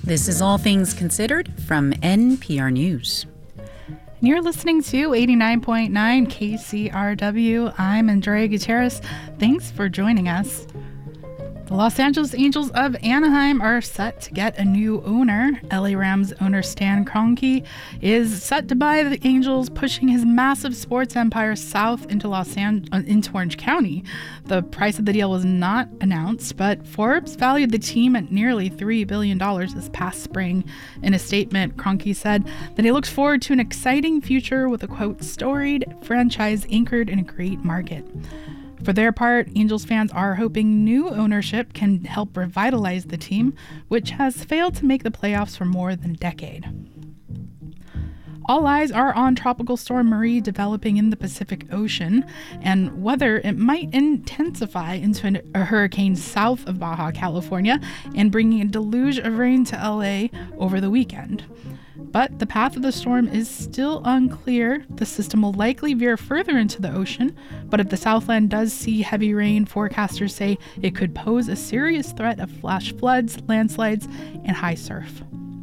This is All Things Considered from NPR News. And you're listening to 89.9 KCRW. I'm Andrea Gutierrez. Thanks for joining us. The Los Angeles Angels of Anaheim are set to get a new owner. LA Rams owner Stan Kroenke is set to buy the Angels, pushing his massive sports empire south into into Orange County. The price of the deal was not announced, but Forbes valued the team at nearly $3 billion this past spring. In a statement, Kroenke said that he looks forward to an exciting future with a, quote, storied franchise anchored in a great market. For their part, Angels fans are hoping new ownership can help revitalize the team, which has failed to make the playoffs for more than a decade. All eyes are on Tropical Storm Marie developing in the Pacific Ocean and whether it might intensify into a hurricane south of Baja California and bringing a deluge of rain to LA over the weekend. But the path of the storm is still unclear. The system will likely veer further into the ocean, but if the Southland does see heavy rain, forecasters say it could pose a serious threat of flash floods, landslides, and high surf.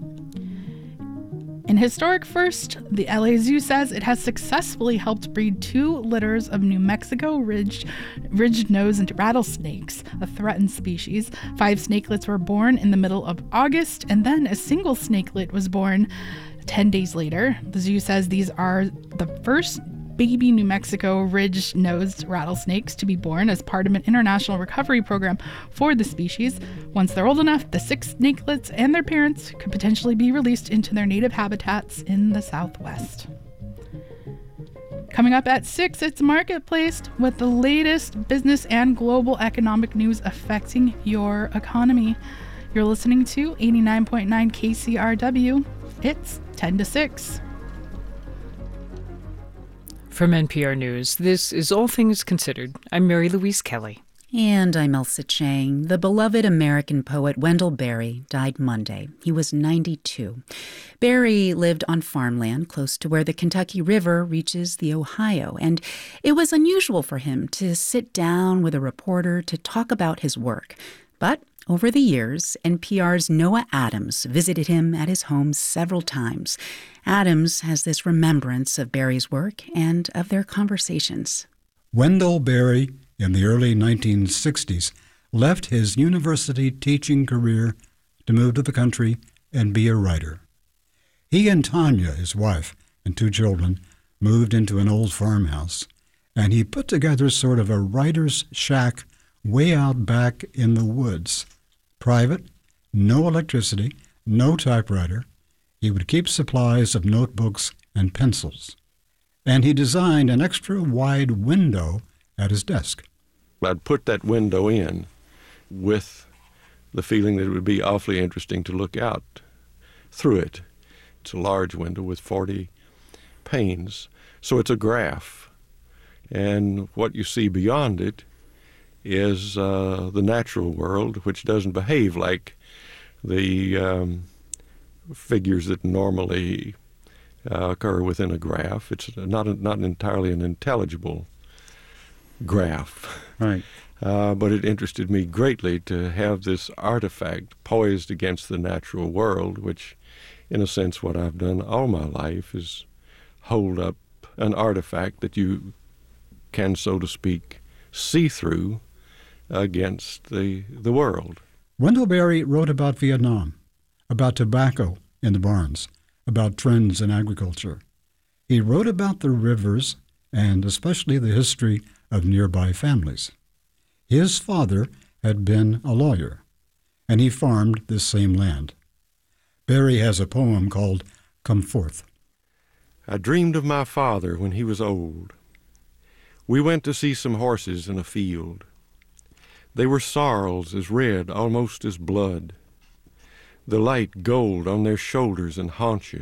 In historic first, the LA Zoo says it has successfully helped breed 2 litters of New Mexico ridged-nosed rattlesnakes, a threatened species. 5 snakelets were born in the middle of August, and then a single snakelet was born 10 days later. The zoo says these are the first baby New Mexico ridged-nosed rattlesnakes to be born as part of an international recovery program for the species. Once they're old enough, the 6 snakelets and their parents could potentially be released into their native habitats in the Southwest. Coming up at 6, it's Marketplace with the latest business and global economic news affecting your economy. You're listening to 89.9 KCRW. It's 10 to 6. From NPR News, this is All Things Considered. I'm Mary Louise Kelly. And I'm Elsa Chang. The beloved American poet Wendell Berry died Monday. He was 92. Berry lived on farmland close to where the Kentucky River reaches the Ohio, and it was unusual for him to sit down with a reporter to talk about his work. But over the years, NPR's Noah Adams visited him at his home several times. Adams has this remembrance of Berry's work and of their conversations. Wendell Berry, in the early 1960s, left his university teaching career to move to the country and be a writer. He and Tanya, his wife, and 2 children, moved into an old farmhouse, and he put together sort of a writer's shack way out back in the woods. Private, no electricity, no typewriter. He would keep supplies of notebooks and pencils. And he designed an extra wide window at his desk. I'd put that window in with the feeling that it would be awfully interesting to look out through it. It's a large window with 40 panes, so it's a graph. And what you see beyond it is the natural world, which doesn't behave like the figures that normally occur within a graph. It's not entirely an intelligible graph. Right. But it interested me greatly to have this artifact poised against the natural world, which, in a sense, what I've done all my life is hold up an artifact that you can, so to speak, see through against the world. Wendell Berry wrote about Vietnam, about tobacco in the barns, about trends in agriculture. He wrote about the rivers and especially the history of nearby families. His father had been a lawyer, and he farmed this same land. Berry has a poem called Come Forth. I dreamed of my father when he was old. We went to see some horses in a field. They were sorrels as red almost as blood, the light gold on their shoulders and haunches.